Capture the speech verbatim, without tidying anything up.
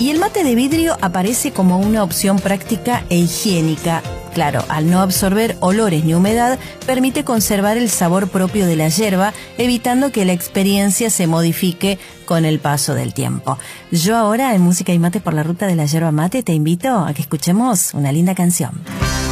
Y el mate de vidrio aparece como una opción práctica e higiénica. Claro, al no absorber olores ni humedad, permite conservar el sabor propio de la yerba, evitando que la experiencia se modifique con el paso del tiempo. Yo ahora, en Música y Mate por la Ruta de la Yerba Mate, te invito a que escuchemos una linda canción.